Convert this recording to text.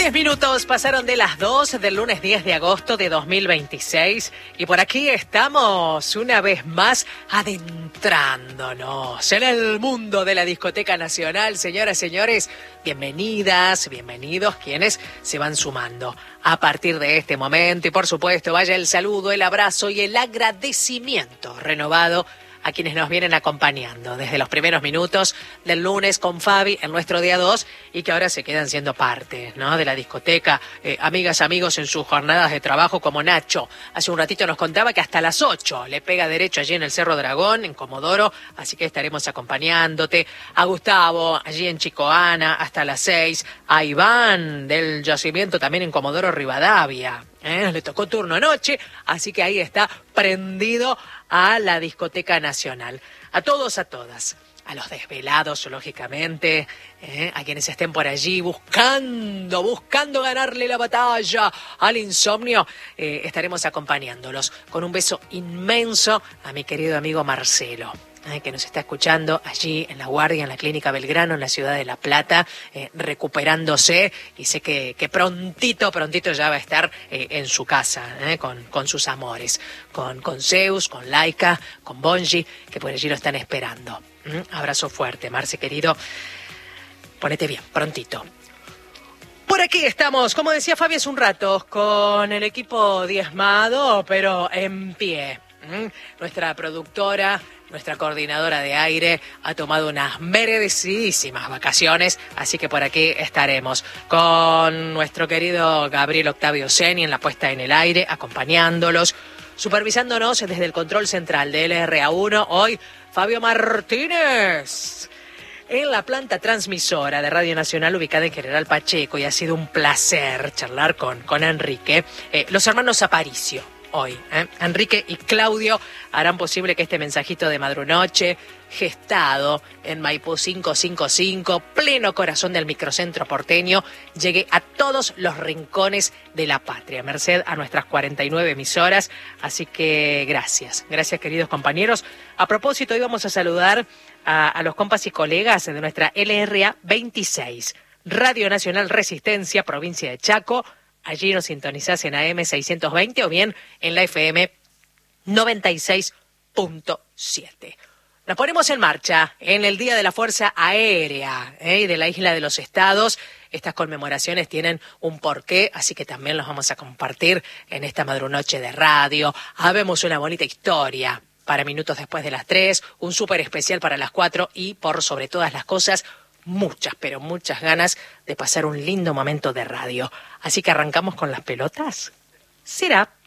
10 minutos pasaron de las 2 del lunes 10 de agosto de 2026 y por aquí estamos una vez más adentrándonos en el mundo de la Discoteca Nacional. Señoras, señores, bienvenidas, bienvenidos quienes se van sumando a partir de este momento y por supuesto vaya el saludo, el abrazo y el agradecimiento renovado a quienes nos vienen acompañando desde los primeros minutos del lunes con Fabi en nuestro día 2 y que ahora se quedan siendo parte, ¿no?, de la discoteca. Amigas, amigos en sus jornadas de trabajo como Nacho. Hace un ratito nos contaba que hasta las 8 le pega derecho allí en el Cerro Dragón, en Comodoro, así que estaremos acompañándote. A Gustavo, allí en Chicoana, hasta las 6. A Iván del yacimiento también en Comodoro Rivadavia. Le tocó turno anoche, así que ahí está prendido a la Discoteca Nacional. A todos, a todas, a los desvelados, lógicamente, a quienes estén por allí buscando ganarle la batalla al insomnio, estaremos acompañándolos con un beso inmenso a mi querido amigo Marcelo, que nos está escuchando allí en La Guardia, en la Clínica Belgrano, en la ciudad de La Plata, recuperándose, y sé que prontito ya va a estar en su casa, con sus amores, con Zeus, con Laika, con Bonji, que por allí lo están esperando. Abrazo fuerte, Marce querido, ponete bien, prontito. Por aquí estamos, como decía Fabi hace un rato, con el equipo diezmado, pero en pie. Nuestra productora, nuestra coordinadora de aire ha tomado unas merecidísimas vacaciones, así que por aquí estaremos con nuestro querido Gabriel Octavio Seni en la puesta en el aire, acompañándolos, supervisándonos desde el control central de LRA1. Hoy, Fabio Martínez en la planta transmisora de Radio Nacional ubicada en General Pacheco, y ha sido un placer charlar con Enrique. Los hermanos Aparicio. Hoy, Enrique y Claudio harán posible que este mensajito de madrunoche, gestado en Maipú 555, pleno corazón del microcentro porteño, llegue a todos los rincones de la patria, merced a nuestras 49 emisoras. Así que gracias queridos compañeros. A propósito, hoy vamos a saludar a los compas y colegas de nuestra LRA 26, Radio Nacional Resistencia, provincia de Chaco. Allí nos sintonizás en AM 620 o bien en la FM 96.7. Nos ponemos en marcha en el Día de la Fuerza Aérea de la Isla de los Estados. Estas conmemoraciones tienen un porqué, así que también los vamos a compartir en esta madrunoche de radio. Habemos una bonita historia para minutos después de las 3, un súper especial para las 4 y, por sobre todas las cosas, muchas, pero muchas ganas de pasar un lindo momento de radio. Así que arrancamos con las pelotas. ¿Será?